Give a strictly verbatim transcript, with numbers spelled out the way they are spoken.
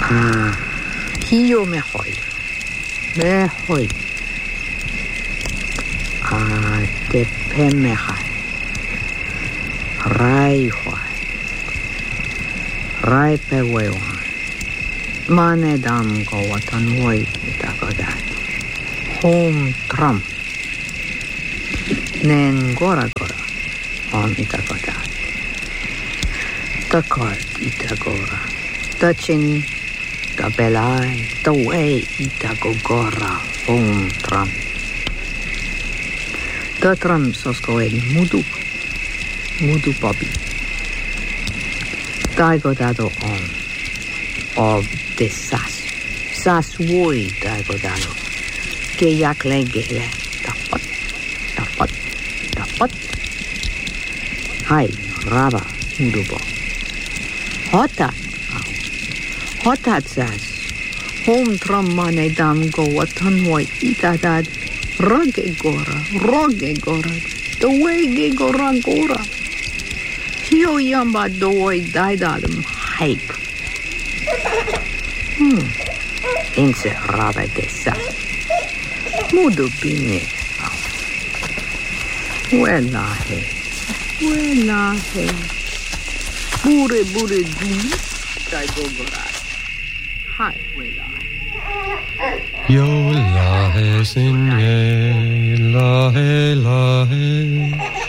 Ah, hiyo me hoy. Me hoy. Ah, te pe me hai. Rai hoy. Rai pe weo. Mane dam go watan hoy ita go dai. Home Trump. Nen gora gora. On ita go dai. Takar ita gora. Tachini. Kabelai. Taway ita go gora. Home Trump. Tatram soskoeg mudu. Mudu Bobby. Daigo dado on. Of the sas. Sas woi daigo dado. Ke yak legele. Tapat. Tapat. Tapat. Hai. Raba. Mudu bo. Hotat. Hotat sas. Home Trump mane dam go watan woi itadad. Rage gora, rage gora, the way ge gora gora. Hio yamba doi daidadum hype. Hmm. Inse rabe dessa. Mudu bine. Wella he. Wella he. Bure bure du. Dai gora. Hai wella. Yo la he sin ye la he la he